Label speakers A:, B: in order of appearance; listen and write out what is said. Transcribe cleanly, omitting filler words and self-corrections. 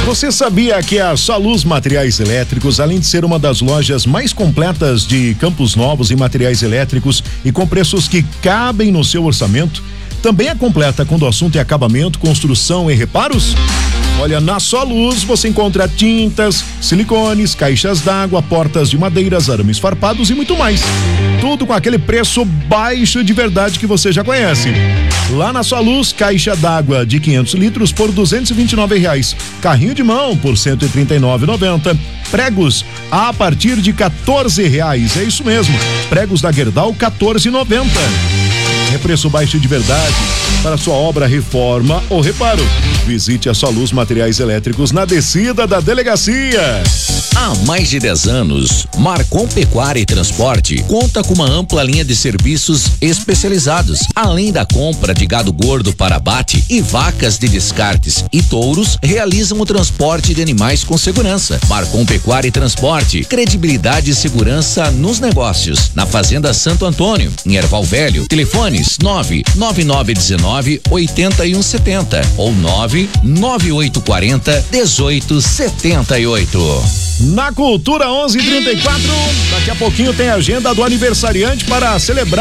A: Você sabia que a Soluz Materiais Elétricos, além de ser uma das lojas mais completas de Campos Novos em materiais elétricos e com preços que cabem no seu orçamento, também é completa quando o assunto é acabamento, construção e reparos? Olha, na Soluz você encontra tintas, silicones, caixas d'água, portas de madeiras, arames farpados e muito mais. Tudo com aquele preço baixo de verdade que você já conhece. Lá na Soluz, caixa d'água de 500 litros por R$229. Carrinho de mão por R$139,90. Pregos a partir de R$14. É isso mesmo. Pregos da Gerdau R$14,90. É preço baixo de verdade para sua obra, reforma ou reparo. Visite a Soluz Materiais Elétricos na descida da delegacia.
B: Há mais de 10 anos, Marcon Pecuária e Transporte conta com uma ampla linha de serviços especializados. Além da compra de gado gordo para abate e vacas de descartes e touros, realizam o transporte de animais com segurança. Marcon Pecuária e Transporte, credibilidade e segurança nos negócios. Na Fazenda Santo Antônio, em Erval Velho, telefones 99919-8170 ou 99840-1878.
A: Na Cultura 1134, daqui a pouquinho tem a agenda do aniversariante para celebrar